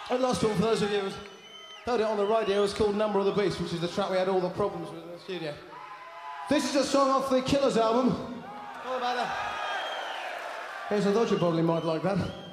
And last one, for those of you who heard it on the radio, is called Number of the Beast, which is the track we had all the problems with in the studio. This is a song off the Killers album. All about that. Here's a Dodger Boggle, you might like that.